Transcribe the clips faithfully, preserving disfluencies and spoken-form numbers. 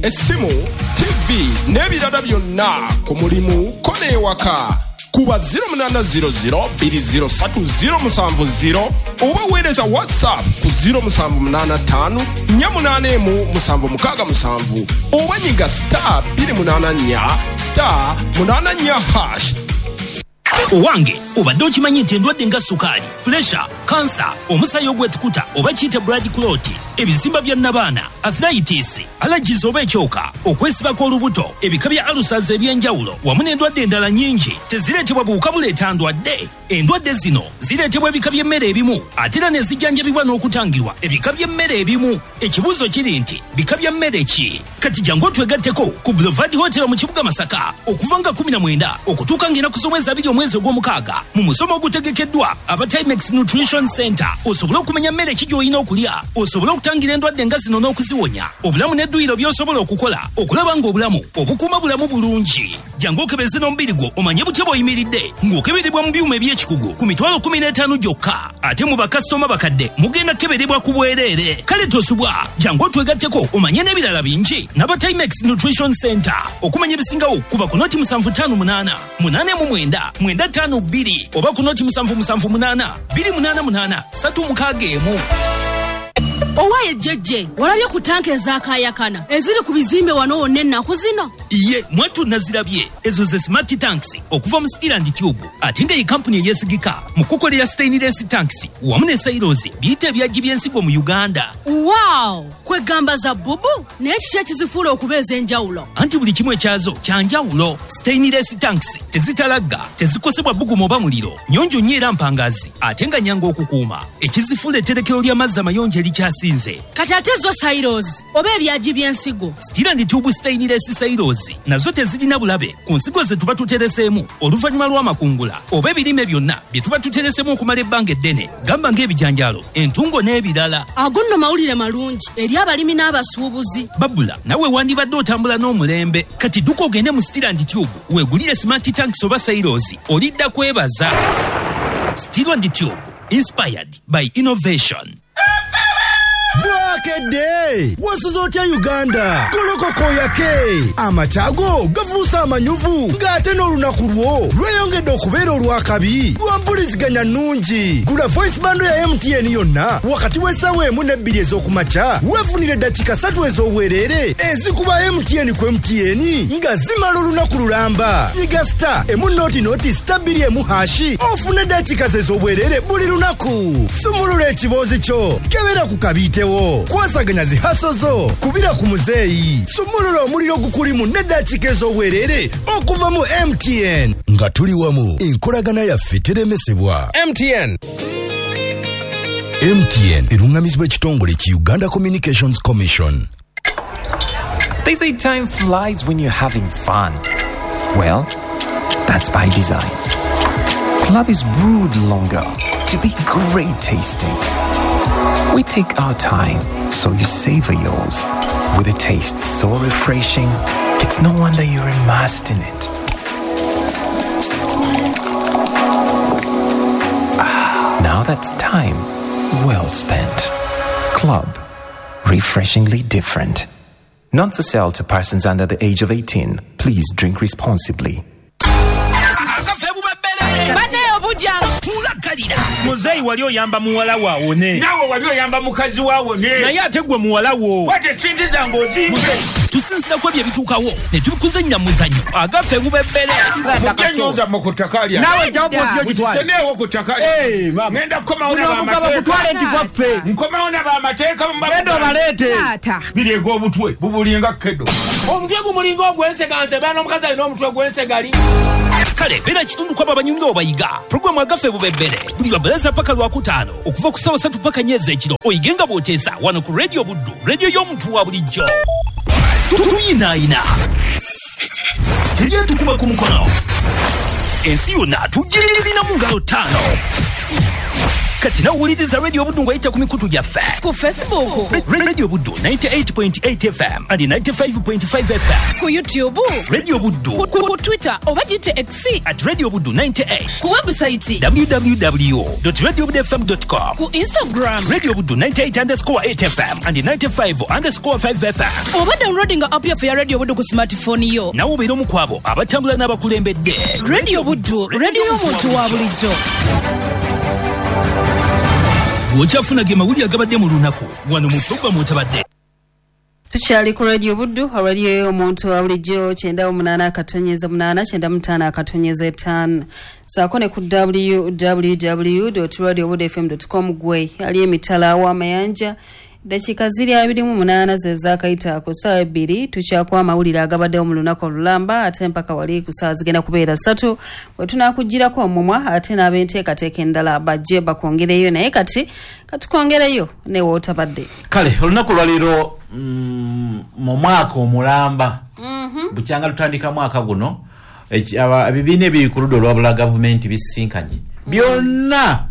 essimu, T V n'ebirala byonna ku mulimu ko n'ewaka. Kuba zero munana zero zero bbiri zero ssatu zero musanvu zero oba weereza WhatsApp ku zero musanvu munana ttaano nnya munaana emu musanvu mukaaga musanvu oba nyiga star bbiri munaana nnya star munaana nnya hash. Owange obadde okimanyi nti endwadde nga sukaali, pressure, cancer, omusaayi ogw'etukuta oba kiyite blood clot, ebizimba bya nnabaana, arthritis, allergies oba ekyoka, okwesibako olubuto, ebika bya ulcers eby'enjawulo wamu n'endwadde endala nnyingi tezireetebwa buwuka buleeta ndwadde. Endwadde zino zireetebwa ebika by'emmere ebimu ate era ne zijjanjabibwa n'okutangirwa ebika by'emmere ebimu. Ekibuuzo kiri nti bika bya mmere ki? Kati jangu otwegatteko ku Boulevard Hotel mu kibuga Masaka okuva nga kumi na mwenda okutuuka ng'ennaku z'omwezi abiri omwezi ogw'omukaaga mu musomo ogutegekeddwa aba Timex Nutrition Center. Osobole okumanya mmere ki gy'olina okulya, osobole okutangira endwadde nga zino n'okuziwonya, obulamu n'edduyiro by'osobola okukola okulaba ng'obulamu obukuuma bulamu bulungi. Jangu okebeze n'omubiri gwo omanye butya bw'oyimiridde ng'okeberebwa mu byuma eby'ekikugu ku mitwalo kumi n'etaano gyokka, ate mu bakasitoma bakadde mugenda kukeberebwa ku bwereere. Kale tosubwa, jangu otwegatteko omanye n'ebirala bingi n'aba Timex Nutrition Center. Okumanya ebisingawo kuba ku noti musanvu ttaano munaana munaana mu mwenda mwenda ttaano bbiri oba ku noti musanvu musanvu munaana bbiri munaana munaana ssatu mukaaga emu. Owaye jjejje, walabye ku tanka ezaakaayakana eziri ku bizimbe wano wonna ennaku zino? Iye, mwattu nazirabye. Ezo ze smart tanks okuva mu Steel and Tube ate nga ye kampuni eyeesigika mu kukolera stainless tanks wamu ne silos biyita ebyaggi by'ensigo mu Uganda. Wow! Kwegamba za bubu naye kiki ekizifuula okuba ez'enjawulo? Anti buli kimu ekyazo kya njawulo. Stainless tanks tezitalagga, tezikosebwa bbugumu oba muliro, nnyonjo nnyo era mpangaazi ate nga nnyangu okukuuma. Ekizifuula etterekero ly'amazzi amayonjo erikyasinze. Kati ate zo silos oba ebyaggi by'ensigo? Steel and Tube stainless silos nazo tezirina bulabe ku nsigo ze tuba tutereseemu oluvannyuma lw'amakungula oba ebirime byonna bye tuba tutereseemu okumala ebbanga eddene, gamba ng'ebijanjaalo, entungo n'ebirala. Ago nno mawulire malungi eri abalimi n'abasuubuzi. Babula, nawe wandibadde otambula n'omulembe. Kati dduka ogende mu Steel and Tube weegulire smart tanks oba silos, olidda kwebaza. Steel and Tube, inspired by innovation. Bwakedde wasuza otya Uganda kolokoko yake amachago gavuusa amanyuvu ng'ate n'olunaku lwo lweyongedde okubeera olwakabi lwampuliziganya nnungi. Gula voice bando ya M T N yonna wakati w'essaawa emu n'ebbiri ez'okumakya weefunire eddakiika ssatu ez'obwereere ezikuba M T N ku M T N nga zimala olunaku lulamba. Nyiga star emu nooti nooti star bbiri emu hashi ofune eddakiika ze ez'obwereere buli lunaku. Sumulula ekiboozi kyo kebera ku kabiite kwasaganya zihaso zo kubira ku muzeeyi. Sumulula omuliro gukulimu n'eddakiika ez'obwereere okuva mu M T N nga tuli wamu enkolagana yaffe teremesebwa. M T N M T N erungamizibwa ekitongole ki Uganda Communications Commission. They say time flies when you're having fun. Well, that's by design. Club is brewed longer to be great tasting. We take our time, so you savor yours. With a taste so refreshing, it's no wonder you're immersed in it. Ah, now that's time well spent. Club. Refreshingly different. Not for sale to persons under the age of eighteen. Please drink responsibly. Muzeeyi wali oyamba muwala waawone. Naawe wali oyamba mukazi waawone. Naye ate gwe muwala wo. Wate sente zange oziima. Tusinzirako ebyo ebituukawo ne tubikuzannya muzannyo agaffe bubebbere. Mugenyoza mu ku ttaka lya. Naawe jawuko otyo kitwale. Mukiseneewo ku ttaka lya. Ngenda kukomawo n'abamateeka. Butwale nti gwaffe. Nkomawo n'abamateeka mu mabuga. Genda obaleete. Biri ogw'obutwe bubulinga kkedo. Omutwe gumulinga ogw'ensega nze beera n'omukazi alina omutwe gw'ensegali. Kale beera kitundu kwabo abanyumira obayiga puroguramu agaffe bubebbere buli lwabbalaza paka lwakutaano okuva ku ssaawa ssatu paka nnya ez'ekiro oyige nga bw'oteesa wano ku rediyo buddu, rediyo y'omuntu wa bulijjo. Tuyinaayina tujye tukuba ku mukono ensi yonna tugirina mu ngalo ttaano. kati nawuliriza radio buddu ng'ayita ku mikutu gyaffe ku Facebook, Ra- radio buddu ninety-eight point eight F M and ninety-five point five F M, ku YouTube, radio buddu ku, ku, ku Twitter oba gite X, at radio buddu ninety-eight, ku website, w w w dot radio buddu f m dot com, ku Instagram, radio buddu ninety-eight underscore eight F M and ninety-five underscore five F M. oba downloading app yaffe ya Radio Buddu ku smartphone yo. nawe obeera omu ku abo abatambula n'abakulembedde. Radio Buddu, radio y'omuntu wa bulijjo. bw'okyafuna ge mawulire agabadde mu lunaku wano mu ttogwa mw'otabadde. tukyali ku Radio Buddu, radio y'omuntu wa bulijjo kyenda omunaana akatonyeza munaana kyenda mutaano akatonyeza etaano. saako ne ku w w w dot radio buddu f m dot com gwe ali emitala w'amayanja. dakiika ziri abiri mu munaana ze zaakayita ku ssaawa ebbiri. tukyakuwa amawulire agabaddewo mu lunaku olulamba ate mpaka wali ku ssaawa zigenda kubeera ssatu bwe tunaakugirako omumwa ate n'ab'enteekateeka endala bajje bakwongereyo naye kati katukwongereyo ne wootabadde. kale olunaku lwaleero mm, mu mwaka omulamba mm-hmm. bukyanga lutandika mwaka guno ebibiina ebiri ku ludda olwabula gavumenti bisinkanye byonna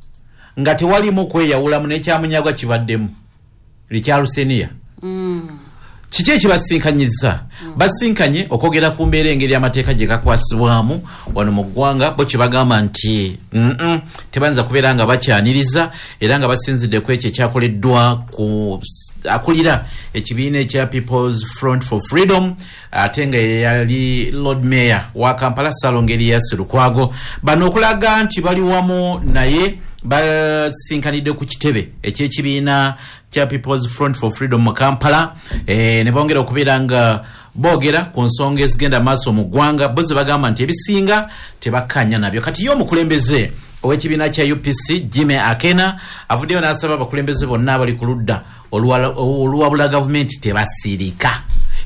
nga tewalimu kweyawulamu n'ekyamunyagwa kibaddemu likyaluseniya. mm. kiki ekibasinkanyizza? mm. basinkanye okwogera ku mbeera engeri amateeka gye gakwasibwamu wano mu ggwanga bo kye bagamba nti mm tebayinza kubeera nga bakyaniriza era nga basinzidde ku ekyo ekyakoleddwa ku akulira ekibiina ekya People's Front for Freedom ate nga yali Lord Mayor wa Kampala Salongerias Lukwago. Bano okulaga nti bali wamu naye basinkanidde ku kitebe ekyekibiina kya People's Front for Freedom mu Kampala e, ne bongera okubeera nga boogera ku nsonga ezigenda maaso mu ggwanga bo ze bagamba nti ebisinga tebakkanya nabyo. kati yo omukulembeze ow'ekibiina kya U P C Jimmy Akena avuddeyo n'asaba abakulembeze bonna abali ku ludda oluwabula gavumenti tebasirika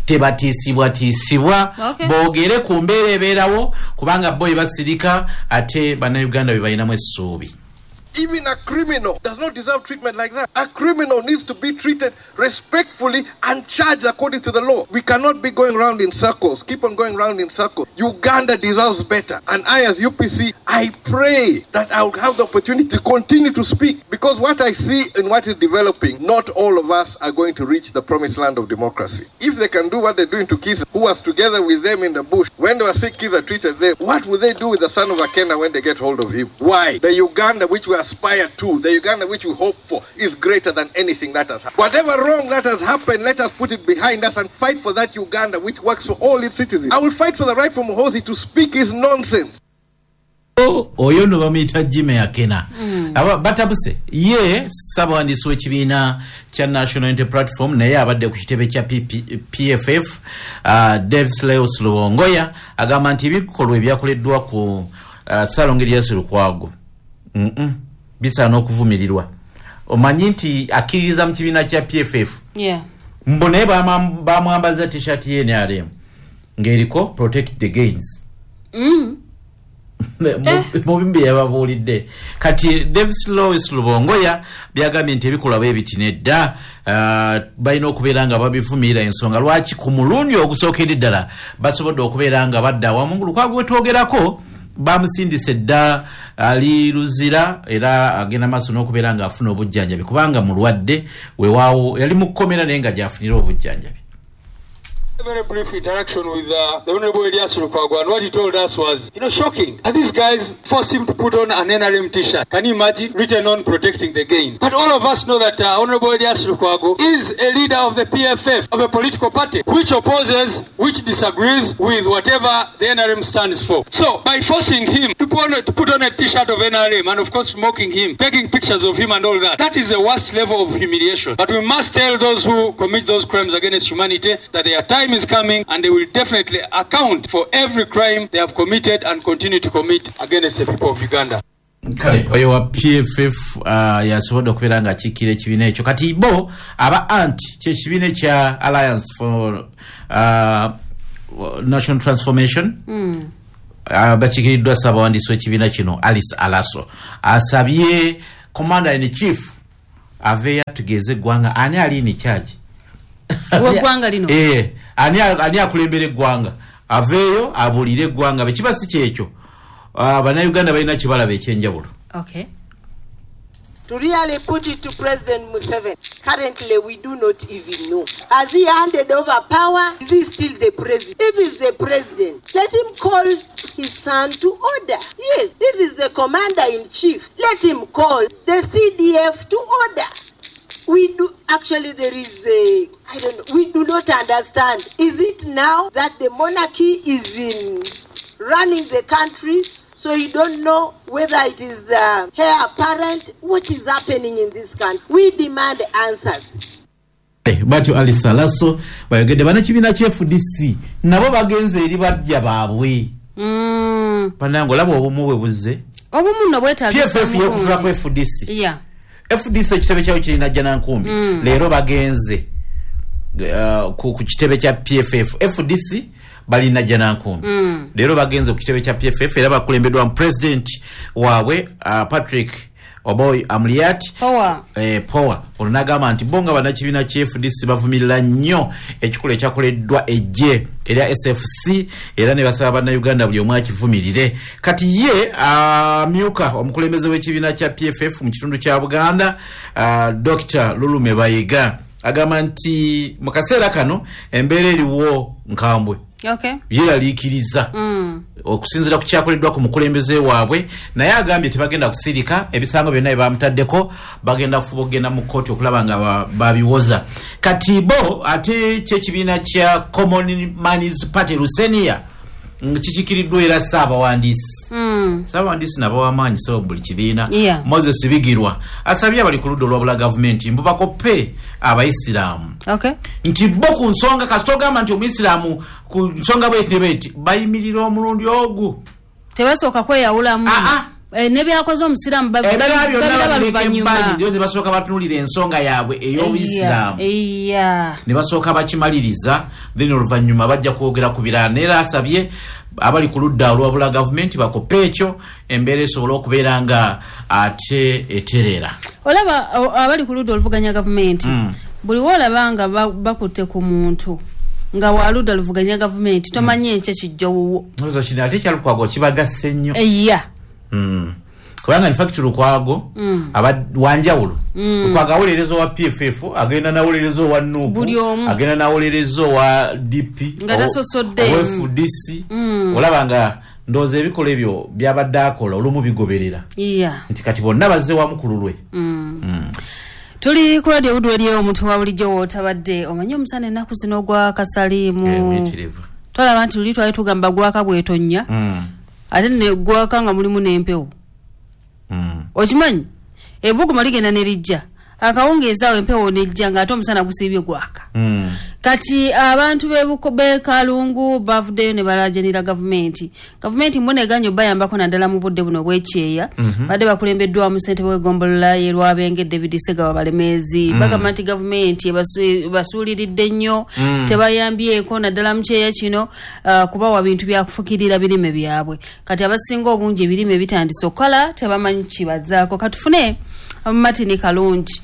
tebatiisibwatiisibwa okay. boogere ku mbeera ebeerawo kubanga bo ebasirika ate bannayuganda be balinamu essuubi. Even a criminal does not deserve treatment like that. A criminal needs to be treated respectfully and charged according to the law. We cannot be going round in circles, keep on going round in circles. Uganda deserves better. And I, as U P C, I pray that I will have the opportunity to continue to speak. Because what I see in what is developing, not all of us are going to reach the promised land of democracy. If they can do what they're doing to Kizza, who was together with them in the bush, when they were sick, Kizza treated them, what will they do with the son of Akena when they get hold of him? Why? The Uganda which we aspire to, the Uganda which we hope for, is greater than anything that has happened. Whatever wrong that has happened, let us put it behind us and fight for that Uganda which works for all its citizens. I will fight for the right for Muhoozi to speak his nonsense. oyo no bamuyita Jimmy Akena. mm. aba batabuse ye sabawandiisi w'ekibiina kya National Unity Platform naye abadde ku kitebe kya P F F uh, Davis Leos Lubongoya agamba nti ebikolwa ebyakoleddwa ku uh, Salongerias Lukwago mm -mm. bisaana okuvumirirwa. omanyi nti akkiririza mu kibiina kya P F F yeah. mbo naye bamwambaza t-shirt ye N R M ng'eriko protect the gains. mm. mubimbi yababuulidde kati Davis Lois Lubongoya byagambye nti ebikolwa bwe biti nedda uh, balina okubeera nga babivumirira ensonga lwaki ku mulundi ogusookedde ddala basobodde okubeera nga badda awamu Lukwago gwe twogerako bamusindise dda ali luzira era agenda maaso n'okubeera nga afuna obujjanjabi kubanga mulwadde weewaawo yali mu kkomera naye nga gyafunira obujjanjabi. A very brief interaction with uh, the Honorable Elias Lukwago, and what he told us was, you know, shocking. And these guys forced him to put on an N R M t-shirt. Can you imagine? Written on protecting the gains. But all of us know that uh, Honorable Elias Lukwago is a leader of the P F F, of a political party, which opposes, which disagrees with whatever the N R M stands for. So, by forcing him to put on, to put on a t-shirt of N R M, and of course mocking him, taking pictures of him and all that, that is the worst level of humiliation. But we must tell those who commit those crimes against humanity that their time is coming and they will definitely account for every crime they have committed and continue to commit against the people of Uganda. Kale oyo wa P F F uh, yasobodde okubeera nga akiikira ekibiina ekyo kati bo aba anti kyekibiina kya Alliance for uh, National Transformation mm. uh, bakiikiriddwa ssabawandiisi w'ekibiina kino Alice Alaso asabye commander in chief aveeyo ategeeze eggwanga ani ali in charge w'eggwanga lino eh ani ani akulembera eggwanga aveeyo abuulire eggwanga be kiba si kyekyo. Uh, Bannayuganda balina kibalaba ekyenjawulo. Okay. to really put it to President Museveni. Currently, we do not even know. Has he handed over power? Is he still the president? If he's the president, let him call his son to order. Yes, if he's the commander-in-chief, let him call the C D F to order. We do, actually there is a, I don't know, we do not understand. Is it now that the monarchy is in running the country, so you don't know whether it is the heir apparent? What is happening in this country? We demand answers. Batyo Alisa Lasso bayogedde bana kibiina kya F D C nabo bagenze eri bajja baabwe mm panango labo obumu bwe buzze obumu no bwetaagisa P F F yokuvula ku F D C yeah F D C kitebe kyawo kirina jana nkumbi mm. leero bagenze uh, ku, ku kitebe kya P F F F D C balina jana nkumbi mm. leero bagenze ku kitebe kya P F F era bakulembeddwa mu president waabwe uh, Patrick Oboy Amliat power eh power olunagamba nti bonga banakibiina kya F D C bavumirira nnyo ekikolo ekyakoleddwa ejje erya S F C era ne basaba banna Uganda buli omu akivumirire kati ye amyuka omukulembeze w'ekibiina kya P F F mu kitundu kya Buganda uh, Doctor Lulume Bayiga agamba nti mu kaseera kano embeera eriwo nkambwe okay yeraliikiriza mm. okusinzira ku kyakoleddwa ku mukulembeze waabwe naye agambye tebagenda kusirika ebisango byonna bamutaddeko bagenda kufuba okugenda mu kkooti okulaba nga babiwoza kati bo ate kyekibiina kya Common Man's Party Lusenia kikikiriddwa era Ssaabawandiisi mm. Ssaabawandiisi nabo w'amaanyi so buli kibiina yeah. Moses Bigirwa asabye abali ku ludda olwabula gavumenti mbu bakoppe abayisiraamu okay nti bo ku nsonga kasita ogamba nti omuyisiraamu ku nsonga bwetebeti bayimirira omulundi ogu tebasooka kweyawulamu e, ne byakoze omusiraamu babiraba luvannyuma ndio tebasooka batunulira ensonga yaabwe ey'obuyisiraamu iya ne basooka bakimaliriza then oluvannyuma bajja kwogera ku birala neera asabye abali ku ludda olwabula gavumenti bakope ekyo embeera esobola okubeera nga ate eterera olaba abali ku ludda oluvuganya gavumenti mm. buli wolaba nga bakutte ku muntu nga waludda oluvuganya gavumenti tomanye ekyo kijja wuwo nzo kino ate kyalukwago kibagasse nnyo iya mm. kubanga in fact lukwago mm. abawanjawulo mm. lukwago awolerezo wa P F F agenda nawolerezo wa Nuku agenda nawolerezo wa D P o F D C mm. olaba nga ndoze ebikola ebyo byabadde akola olumu bigoberera yeah. nti kati bonna bazze wamu ku lulwe mm. mm. tuli ku radio budwe lyo omuntu wa bulijjo wotabadde omanyi omusana ennaku zino gwa kasalimu eh, twalaba nti luli twali tugamba gwaka bwetonya mm. ate ne gwaka nga mulimu n'empewo mm. okimanyi ebbuguma ligenda ne lijja akawungeezaawo empewo nejja ng'ate omusana gusiibye gwaka mm. kati abantu b'ekalungu bavuddeyo ne balaajanira gavumenti gavumenti mbona eganya bayambako naddala mu budde buno bwekyeya mm-hmm. badde bakulembeddwamu ssentebe w'eggombolola ye Lwabenge David Segawa Balemeezi mm. bagamba nti gavumenti ebasuuliridde nnyo mm. tebayambyeko naddala mu kyeya kino uh, kubawa bintu byakufukirira birime byabwe kati abasinga obungi ebirime bitandise okukola tebamanyi kibazaako katufune Martin Kalungi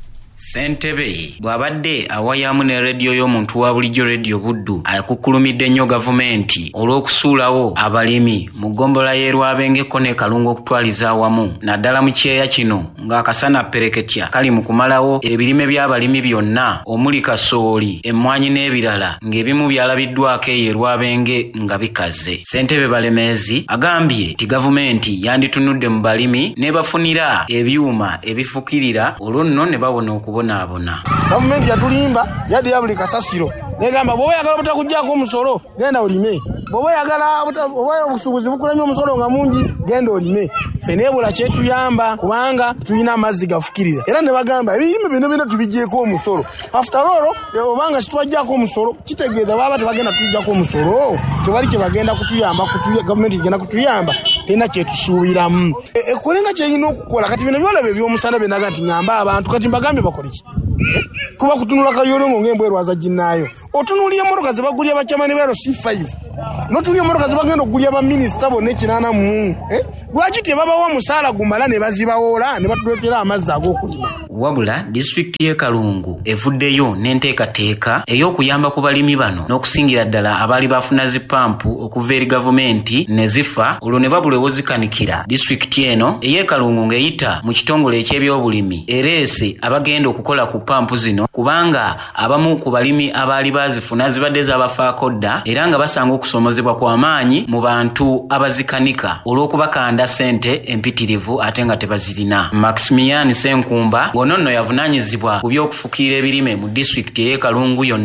Ssentebe bw'abadde awayamu ne radio y'omuntu wa bulijjo Radio Buddu akukkulumidde nnyo gavumenti olw'okusuulawo abalimi mu ggombolola y'e Lwabengeko ne Kalungu okutwaliza awamu naddala mu kyeya kino ng'akasana pereketya kali mu kumalawo ebirime by'abalimi byonna omuli kasooli emmwanyi n'ebirala ng'ebimu byalabiddwako eyo e Lwabenge nga bikaze. Ssentebe Balemeezi agambye nti gavumenti yanditunudde mu balimi n'ebafunira ebyuma ebifukirira olwo nno ne babona kubonaabona. Gavumenti yatulimba yadde ya buli kasasiro negamba bw'oba oyagala butakuggyako omusolo genda olime, bw'oba oyagala oba obusuubuzi bukulemye omusolo nga mungi genda olime. Ffe neebula kyetuyamba kubanga tulina amazzi gafukirira era ne bagamba ebirime bino byonna tubiggyeko omusolo. After all obanga kitwaggyako omusolo kitegeeza baba tebagenda kutuggyako omusolo tebali kye bagenda kutuyamba gavumenti igenda kutuyamba tena kyetusuubiramu ekolenga kyeyina okukola. Kati bino byolaba ebyomusana byenaga nti ngamba abantu kati mbagambe bakole ki kuba kutunula kalyolongo ng'embwerwaza ginnaayo otunuulira emmotoka ze bagulya bakyamani bero C five notuli emotoka zibagenda okugulya baminisita bonna ekinaana mu eh? Lwaki tebabawa musaala gumala ne bazibawoola ne batuleetera amazzi ag'okulima? Wabula disitulikiti y'e Kalungu evuddeyo n'enteekateeka ey'okuyamba ku balimi bano n'okusingira ddala abaali bafuna zipampu okuva eri gavumenti ne zifa olwo ne babula ewozikanikira. Disitulikiti eno ey'e Kalungu ng'eyita mu kitongole eky'ebyobulimi ereese abagenda okukola ku pampu zino kubanga abamu ku balimi abaali bazifuna zibadde z'abafaako dda era nga basanga okusomozebwa kw'amaanyi mu bantu abazikanika olw'okubakanda ssente empitirivu ate nga tebazirina. Maximian Senkumba ono nno yavunaanyizibwa ku by'okufukiira ebirime mu disitulikiti y'e Kalungu yonna.